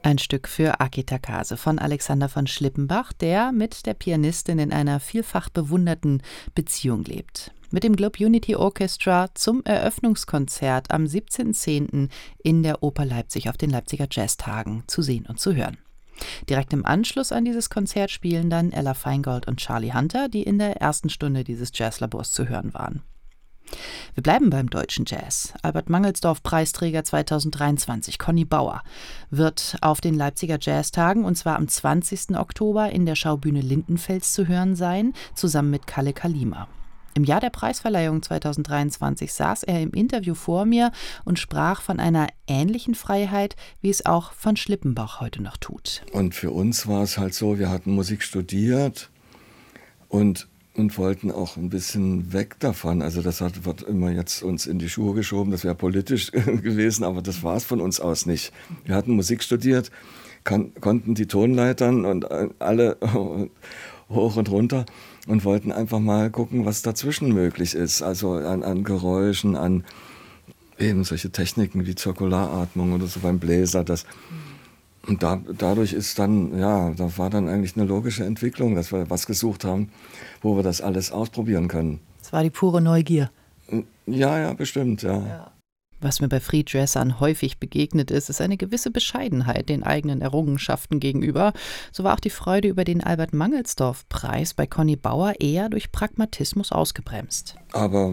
Ein Stück für Aki Takase von Alexander von Schlippenbach, der mit der Pianistin in einer vielfach bewunderten Beziehung lebt. Mit dem Globe Unity Orchestra zum Eröffnungskonzert am 17.10. in der Oper Leipzig auf den Leipziger Jazztagen zu sehen und zu hören. Direkt im Anschluss an dieses Konzert spielen dann Ella Feingold und Charlie Hunter, die in der ersten Stunde dieses Jazzlabors zu hören waren. Wir bleiben beim deutschen Jazz. Albert Mangelsdorff-Preisträger 2023, Conny Bauer, wird auf den Leipziger Jazztagen, und zwar am 20. Oktober, in der Schaubühne Lindenfels zu hören sein, zusammen mit Kalle Kalima. Im Jahr der Preisverleihung 2023 saß er im Interview vor mir und sprach von einer ähnlichen Freiheit, wie es auch von Schlippenbach heute noch tut. Und für uns war es halt so, wir hatten Musik studiert und wollten auch ein bisschen weg davon. Also das wird immer jetzt uns in die Schuhe geschoben, das wäre politisch gewesen, aber das war es von uns aus nicht. Wir hatten Musik studiert, konnten die Tonleitern und alle hoch und runter und wollten einfach mal gucken, was dazwischen möglich ist. Also an Geräuschen, an eben solche Techniken wie Zirkularatmung oder so beim Bläser. Und dadurch ist dann, da war dann eigentlich eine logische Entwicklung, dass wir was gesucht haben, wo wir das alles ausprobieren können. Es war die pure Neugier. Ja, bestimmt, ja. Was mir bei Free Jazzern häufig begegnet ist eine gewisse Bescheidenheit den eigenen Errungenschaften gegenüber. So war auch die Freude über den Albert-Mangelsdorff-Preis bei Conny Bauer eher durch Pragmatismus ausgebremst. Aber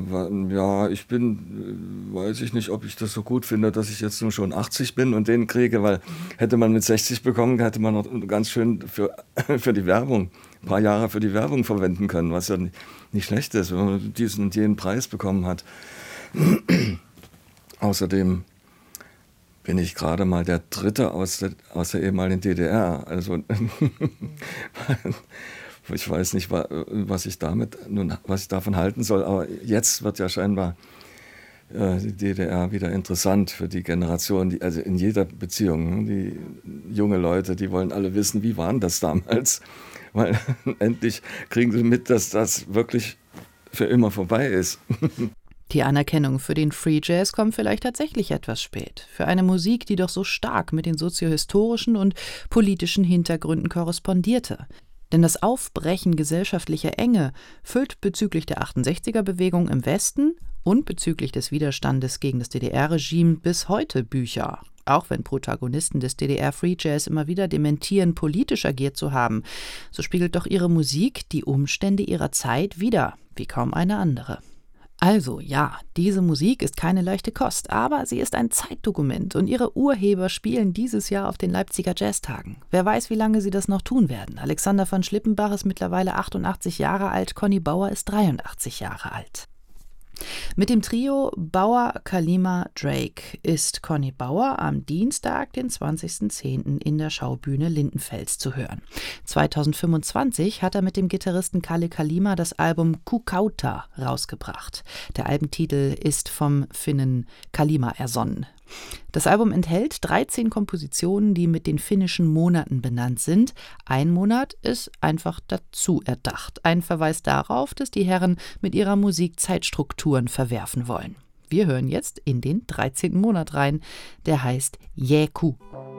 weiß ich nicht, ob ich das so gut finde, dass ich jetzt nur schon 80 bin und den kriege, weil hätte man mit 60 bekommen, hätte man noch ganz schön für die Werbung, ein paar Jahre für die Werbung verwenden können, was ja nicht schlecht ist, wenn man diesen und jenen Preis bekommen hat. Außerdem bin ich gerade mal der Dritte aus der ehemaligen DDR. Also ich weiß nicht, was ich davon halten soll. Aber jetzt wird ja scheinbar die DDR wieder interessant für die Generation, also in jeder Beziehung. Die junge Leute, die wollen alle wissen, wie war das damals? Weil endlich kriegen sie mit, dass das wirklich für immer vorbei ist. Die Anerkennung für den Free Jazz kommt vielleicht tatsächlich etwas spät. Für eine Musik, die doch so stark mit den soziohistorischen und politischen Hintergründen korrespondierte. Denn das Aufbrechen gesellschaftlicher Enge füllt bezüglich der 68er-Bewegung im Westen und bezüglich des Widerstandes gegen das DDR-Regime bis heute Bücher. Auch wenn Protagonisten des DDR-Free Jazz immer wieder dementieren, politisch agiert zu haben, so spiegelt doch ihre Musik die Umstände ihrer Zeit wider, wie kaum eine andere. Also ja, diese Musik ist keine leichte Kost, aber sie ist ein Zeitdokument und ihre Urheber spielen dieses Jahr auf den Leipziger Jazztagen. Wer weiß, wie lange sie das noch tun werden. Alexander von Schlippenbach ist mittlerweile 88 Jahre alt, Conny Bauer ist 83 Jahre alt. Mit dem Trio Bauer, Kalima, Drake ist Conny Bauer am Dienstag, den 20.10. in der Schaubühne Lindenfels zu hören. 2025 hat er mit dem Gitarristen Kalle Kalima das Album Kukkauta rausgebracht. Der Albentitel ist vom Finnen Kalima ersonnen. Das Album enthält 13 Kompositionen, die mit den finnischen Monaten benannt sind. Ein Monat ist einfach dazu erdacht. Ein Verweis darauf, dass die Herren mit ihrer Musik Zeitstrukturen verwerfen wollen. Wir hören jetzt in den 13. Monat rein, der heißt Jäku.